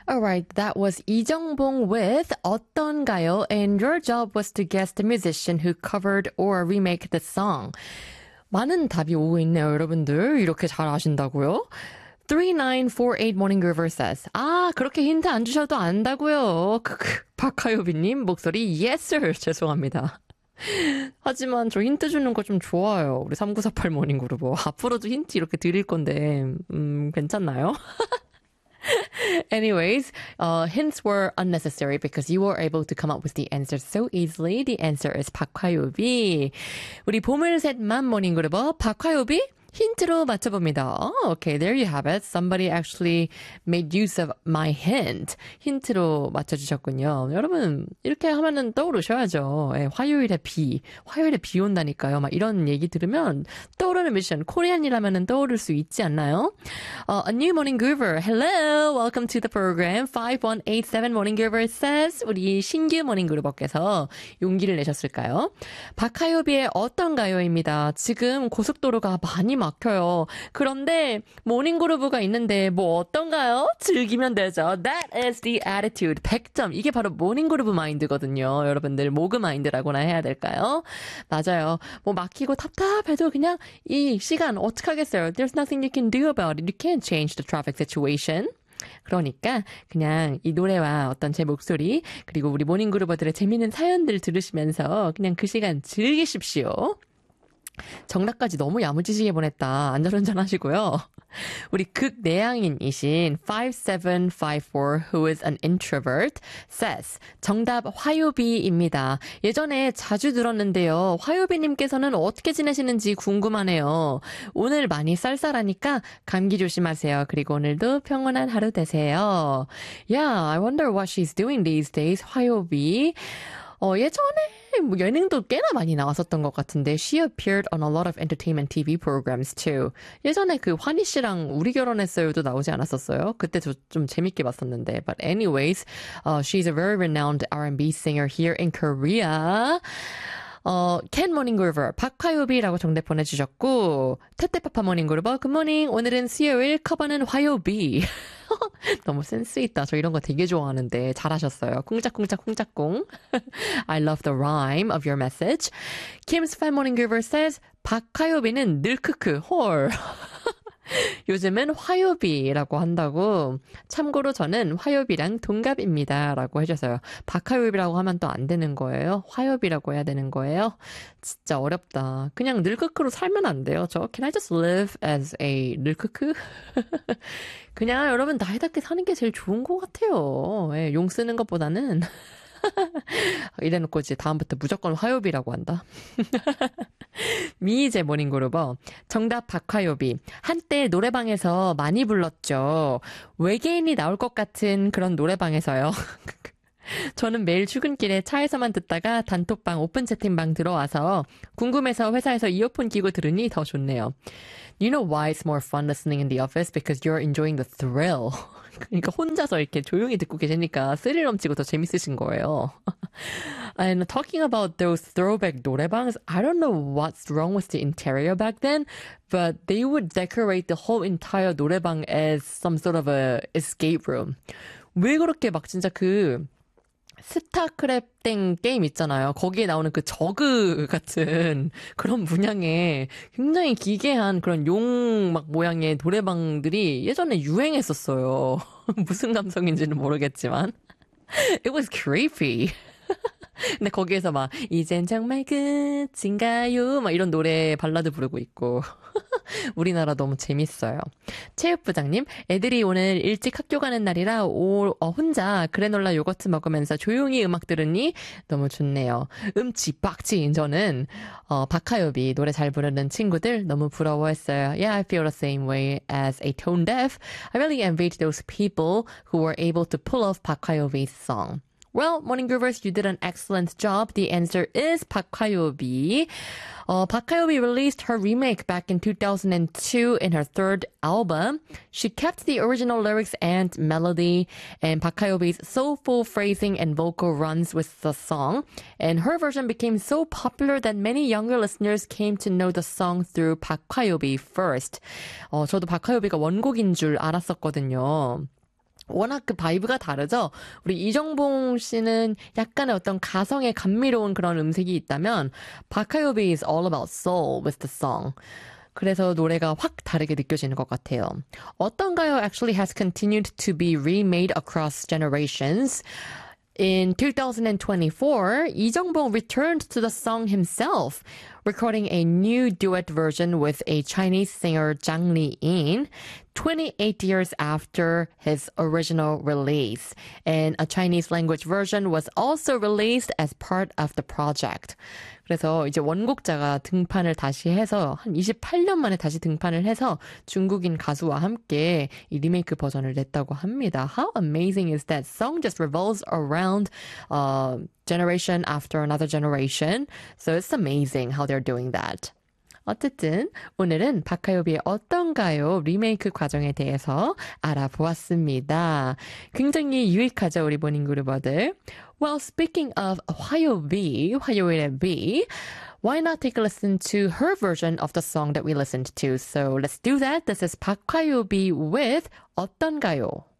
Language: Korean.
Alright, that was 이정봉 with 어떤가요? And your job was to guess the musician who covered or remake the song. 많은 답이 오고 있네요, 여러분들. 이렇게 잘 아신다고요? 3948 Morning Groover says, 그렇게 힌트 안 주셔도 안다고요. 박하요비님 목소리, yes sir. 죄송합니다. 하지만 저 힌트 주는 거 좀 좋아요. 우리 3948 Morning Groover. 앞으로도 힌트 이렇게 드릴 건데, 괜찮나요? Anyways, hints were unnecessary because you were able to come up with the answer so easily. The answer is 박화요비. 우리 보물셋만 모닝그룹어 박화요비 힌트로 맞춰봅니다. Okay, there you have it. Somebody actually made use of my hint. 힌트로 맞춰주셨군요. 여러분, 이렇게 하면은 떠오르셔야죠. 예, 화요일에 비 온다니까요. 막 이런 얘기 들으면 떠오르는 미션, 코리안이라면은 떠오를 수 있지 않나요? A new morning groover. Hello, welcome to the program. 5187 morning groover says, 우리 신규 morning groover께서 용기를 내셨을까요? 박하요비의 어떤가요입니다. 지금 고속도로가 많이 막혀요. 그런데 모닝그루브가 있는데 뭐 어떤가요? 즐기면 되죠. That is the attitude. 100점. 이게 바로 모닝그루브 마인드거든요. 여러분들 모그 마인드라고나 해야 될까요? 맞아요. 뭐 막히고 답답해도 그냥 이 시간 어떡하겠어요. There's nothing you can do about it. You can't change the traffic situation. 그러니까 그냥 이 노래와 어떤 제 목소리 그리고 우리 모닝그루버들의 재미있는 사연들 들으시면서 그냥 그 시간 즐기십시오. 정답까지 너무 야무지시게 보냈다. 안전운전 하시고요. 우리 극내향인이신 5754 who is an introvert says 정답 화요비입니다. 예전에 자주 들었는데요. 화요비님께서는 어떻게 지내시는지 궁금하네요. 오늘 많이 쌀쌀하니까 감기 조심하세요. 그리고 오늘도 평온한 하루 되세요. Yeah, I wonder what she's doing these days. 화요비. 예전에 뭐 예능도 꽤나 많이 나왔었던 것 같은데 she appeared on a lot of entertainment TV programs too. 예전에 그 환희 씨랑 우리 결혼했어요도 나오지 않았었어요? 그때 좀 재밌게 봤었는데. But anyways, she's a very renowned R&B singer here in Korea. 켄 모닝그루버, 박화요비라고 정답 보내주셨고 태태파파 모닝그루버, 굿모닝. 오늘은 수요일, 커버는 화요비. 너무 센스 있다. 저 이런 거 되게 좋아하는데 잘하셨어요. 쿵짝쿵짝. I love the rhyme of your message. Kim's fan mo닝그루버 says 박화요비는 늘 크크 홀. 요즘은 화요비라고 한다고. 참고로 저는 화요비랑 동갑입니다. 라고 해줘서요. 박화요비라고 하면 또 안 되는 거예요? 화요비라고 해야 되는 거예요? 진짜 어렵다. 그냥 늘크크로 살면 안 돼요. Can I just live as a 늘크크? 그냥 여러분 나이답게 사는 게 제일 좋은 것 같아요. 예, 용 쓰는 것보다는. 이래놓고 이제 다음부터 무조건 화요비라고 한다. 미이제 모닝그루버 정답 박화요비. 한때 노래방에서 많이 불렀죠. 외계인이 나올 것 같은 그런 노래방에서요. 저는 매일 출근길에 차에서만 듣다가 단톡방 오픈 채팅방 들어와서 궁금해서 회사에서 이어폰 끼고 들으니 더 좋네요. You know why it's more fun listening in the office? Because you're enjoying the thrill. 그러니까 혼자서 이렇게 조용히 듣고 계시니까 스릴 넘치고 더 재밌으신 거예요. And talking about those throwback 노래방s, I don't know what's wrong with the interior back then, but they would decorate the whole entire 노래방 as some sort of a escape room. 왜 그렇게 막 진짜 그 스타크래프팅 게임 있잖아요. 거기에 나오는 그 저그 같은 그런 문양의 굉장히 기괴한 그런 용 막 모양의 노래방들이 예전에 유행했었어요. 무슨 감성인지는 모르겠지만. It was creepy. 근데 거기에서 막 이젠 정말 끝인가요? 막 이런 노래 발라드 부르고 있고. 우리나라 너무 재밌어요. 체육부장님, 애들이 오늘 일찍 학교 가는 날이라 혼자 그래놀라 요거트 먹으면서 조용히 음악 들으니 너무 좋네요. 빡치. 저는 박하요비 노래 잘 부르는 친구들 너무 부러워했어요. Yeah, I feel the same way as a tone deaf. I really envied those people who were able to pull off 박하요비's song. Well, Morning Groovers, you did an excellent job. The answer is 박하요비. 박하요비 released her remake back in 2002 in her third album. She kept the original lyrics and melody, and 박하요비's soulful phrasing and vocal runs with the song. And her version became so popular that many younger listeners came to know the song through 박하요비 first. 저도 박하요비가 원곡인 줄 알았었거든요. 워낙 그 바이브가 다르죠? 우리 이정봉 씨는 약간의 어떤 가성의 감미로운 그런 음색이 있다면 박하요비 is all about soul with the song. 그래서 노래가 확 다르게 느껴지는 것 같아요. 어떤가요? Actually has continued to be remade across generations. In 2024, Lee Jung-bong returned to the song himself, recording a new duet version with a Chinese singer Zhang Li-in, 28 years after his original release. And a Chinese language version was also released as part of the project. 그래서 이제 원곡자가 등판을 다시 해서 한 28년 만에 다시 등판을 해서 중국인 가수와 함께 이 리메이크 버전을 냈다고 합니다. How amazing is that? Song just revolves around generation after another generation. So it's amazing how they're doing that. 어쨌든 오늘은 박하요비의 어떤가요? 리메이크 과정에 대해서 알아보았습니다. 굉장히 유익하죠, 우리 모닝그루버들. Well, speaking of 화요비, 화요일의 B, why not take a listen to her version of the song that we listened to? So let's do that. This is 박화요비 with 어떤가요?